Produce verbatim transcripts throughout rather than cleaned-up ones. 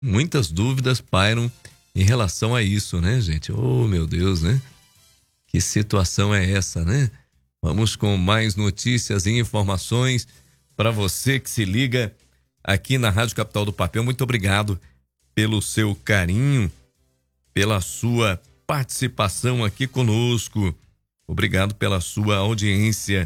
muitas dúvidas pairam em relação a isso, né, gente? Oh, meu Deus, né? Que situação é essa, né? Vamos com mais notícias e informações para você que se liga aqui na Rádio Capital do Papel. Muito obrigado pelo seu carinho, pela sua participação aqui conosco. Obrigado pela sua audiência.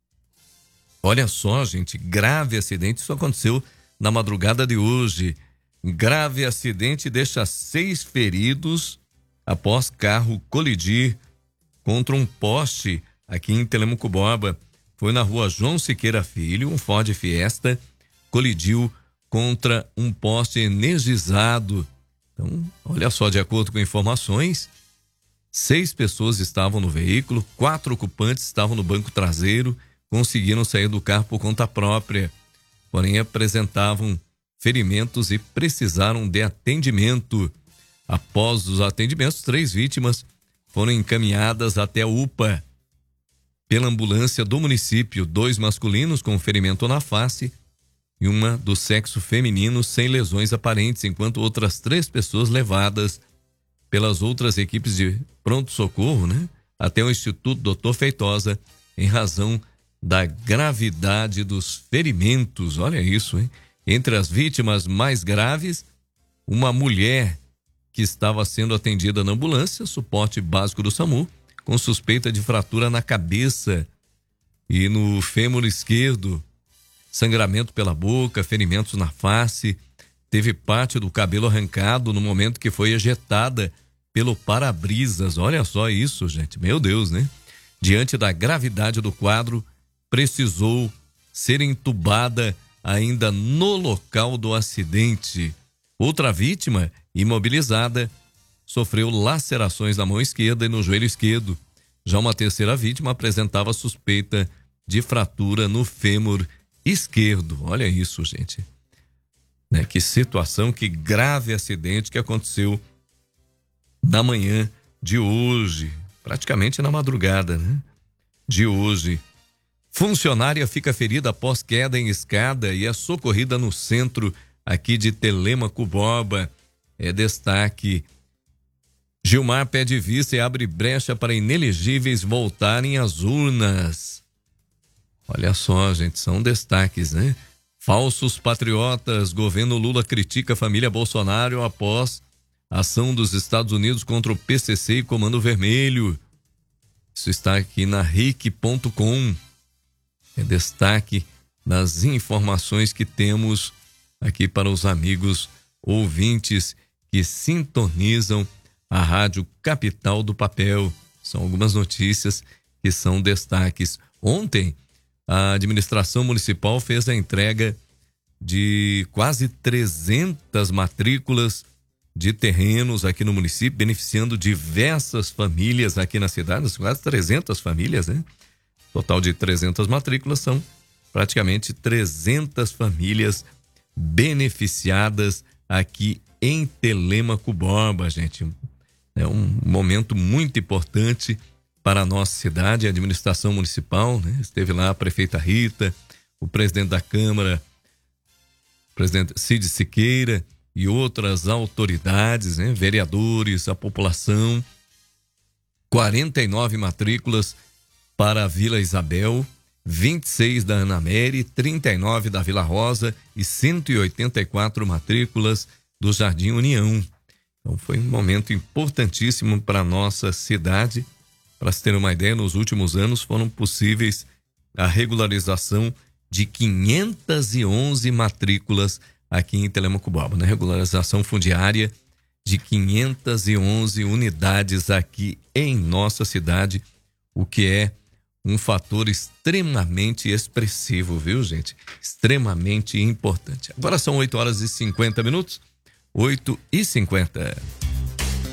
Olha só, gente, grave acidente. Isso aconteceu na madrugada de hoje. Grave acidente deixa seis feridos após carro colidir contra um poste aqui em Telêmaco Borba. Foi na rua João Siqueira Filho, um Ford Fiesta colidiu contra um poste energizado. Então, olha só, de acordo com informações, seis pessoas estavam no veículo, quatro ocupantes estavam no banco traseiro, conseguiram sair do carro por conta própria, porém apresentavam ferimentos e precisaram de atendimento. Após os atendimentos, três vítimas foram encaminhadas até a U P A pela ambulância do município, dois masculinos com ferimento na face e uma do sexo feminino sem lesões aparentes, enquanto outras três pessoas levadas pelas outras equipes de pronto-socorro, né, até o Instituto doutor Feitosa, em razão da gravidade dos ferimentos. Olha isso, hein? Entre as vítimas mais graves, uma mulher que estava sendo atendida na ambulância, suporte básico do SAMU, com suspeita de fratura na cabeça e no fêmur esquerdo, sangramento pela boca, ferimentos na face, teve parte do cabelo arrancado no momento que foi ejetada pelo para-brisas. Olha só isso, gente, meu Deus, né? Diante da gravidade do quadro, precisou ser entubada ainda no local do acidente. Outra vítima, imobilizada, sofreu lacerações na mão esquerda e no joelho esquerdo. Já uma terceira vítima apresentava suspeita de fratura no fêmur esquerdo. Olha isso, gente. Né? Que situação, que grave acidente que aconteceu na manhã de hoje, praticamente na madrugada, né? De hoje. Funcionária fica ferida após queda em escada e é socorrida no centro aqui de Telêmaco Borba. É destaque. Gilmar pede vista e abre brecha para inelegíveis voltarem às urnas. Olha só, gente, são destaques, né? Falsos patriotas, governo Lula critica a família Bolsonaro após ação dos Estados Unidos contra o P C C e Comando Vermelho. Isso está aqui na ric ponto com. É destaque nas informações que temos aqui para os amigos ouvintes que sintonizam a Rádio Capital do Papel. São algumas notícias que são destaques. Ontem, a administração municipal fez a entrega de quase trezentas matrículas de terrenos aqui no município, beneficiando diversas famílias aqui na cidade, quase trezentas famílias, né? Total de trezentas matrículas, são praticamente trezentas famílias beneficiadas aqui em Telêmaco Borba, gente. É um momento muito importante para a nossa cidade. A administração municipal, né? Esteve lá a prefeita Rita, o presidente da Câmara, o presidente Cid Siqueira e outras autoridades, né? Vereadores, a população. quarenta e nove matrículas para a Vila Isabel, vinte e seis da Ana Mary, trinta e nove da Vila Rosa e cento e oitenta e quatro matrículas do Jardim União. Então foi um momento importantíssimo para a nossa cidade. Para se ter uma ideia, nos últimos anos foram possíveis a regularização de quinhentas e onze matrículas aqui em Telêmaco Borba, né? Regularização fundiária de quinhentas e onze unidades aqui em nossa cidade, o que é um fator extremamente expressivo, viu, gente? Extremamente importante. Agora são oito horas e cinquenta minutos. oito e cinquenta.